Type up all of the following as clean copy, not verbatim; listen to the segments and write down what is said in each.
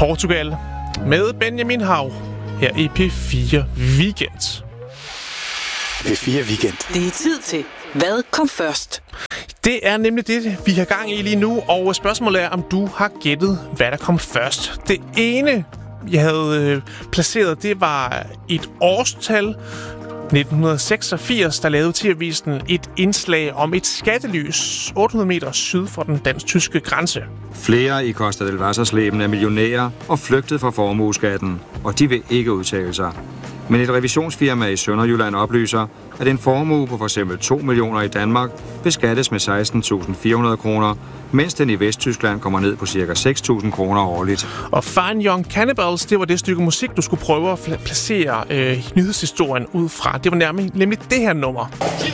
Portugal med Benjamin Hav her i P4 Weekend. P4 Weekend. Det er tid til, hvad kom først? Det er nemlig det, vi har gang i lige nu, og spørgsmålet er, om du har gættet, hvad der kom først. Det ene, jeg havde placeret, det var et årstal. 1986, der lavede TV-avisen et indslag om et skattelys 800 meter syd for den dansk-tyske grænse. Flere i Costa del Wassersleben er millionærer og flygtet fra formueskatten, og de vil ikke udtale sig. Men et revisionsfirma i Sønderjylland oplyser, at en formue på f.eks. 2 millioner i Danmark beskattes med 16.400 kroner, mens den i Vesttyskland kommer ned på ca. 6.000 kroner årligt. Og Fine Young Cannibals, det var det stykke musik, du skulle prøve at placere nyhedshistorien ud fra. Det var nemlig det her nummer.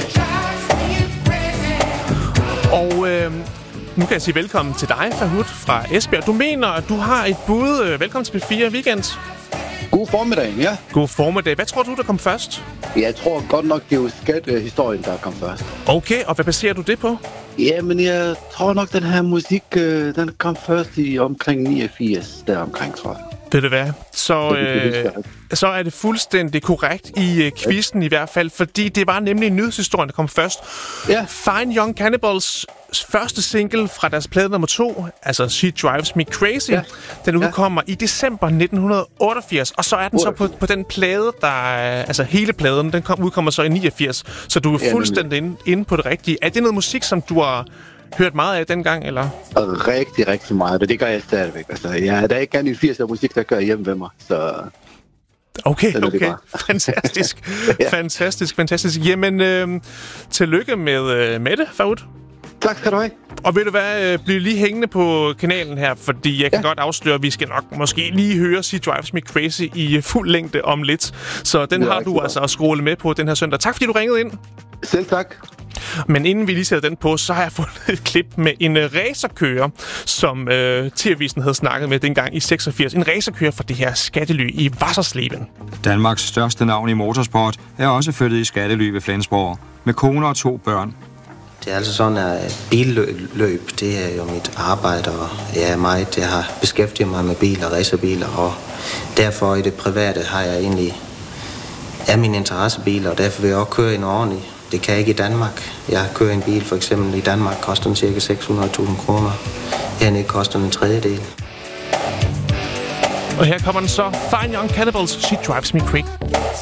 Og nu kan jeg sige velkommen til dig, Fahud fra Esbjerg. Du mener, at du har et bud. Velkommen til P4 Weekend. God formiddag, ja. God formiddag. Hvad tror du, der kom først? Jeg tror godt nok, det er jo skattehistorien, der kom først. Okay, og hvad baserer du det på? Jamen, jeg tror nok, den her musik, den kom først i omkring 89, der omkring, tror jeg. Ved du hvad? Så er det fuldstændig korrekt i quizzen i hvert fald, fordi det var nemlig nyhedshistorien, der kom først. Ja. Fine Young Cannibals første single fra deres plade nummer 2, altså She Drives Me Crazy, den udkommer i december 1988, og så er den så på den plade, der altså hele pladen, den udkommer så i 89, så du er fuldstændig inde på det rigtige. Er det noget musik, som du har hørt meget af dengang, eller? Rigtig, rigtig meget, og det gør jeg stadigvæk. Altså, der er ikke andet end 80 musik, der kører hjemme ved mig, så... Okay. Fantastisk. Fantastisk. Jamen, tillykke med Mette, Fahud. Tak skal du have. Og ved du hvad, bliv lige hængende på kanalen her, fordi jeg kan godt afsløre, at vi skal nok måske lige høre She Drives Me Crazy i fuld længde om lidt. Så den har du altså at scrolle med på den her søndag. Tak fordi du ringede ind. Selv tak. Men inden vi lige sætter den på, så har jeg fundet et klip med en racerkører, som TV-avisen havde snakket med dengang i 86. En racerkører for det her skattely i Wassersleben. Danmarks største navn i motorsport er også flyttet i skattely ved Flensborg, med kone og 2 børn. Det er altså sådan, at billøb, det er jo mit arbejde, og jeg har beskæftiget mig med biler og racerbiler, og derfor i det private har jeg egentlig min interessebiler, og derfor vil jeg også køre en ordentlig. Det kan jeg ikke i Danmark. Jeg kører en bil, for eksempel i Danmark, koster den cirka 600.000 kroner. Hernede koster den en tredjedel. Og her kommer den så. Fine Young Cannibals, She Drives Me Crazy.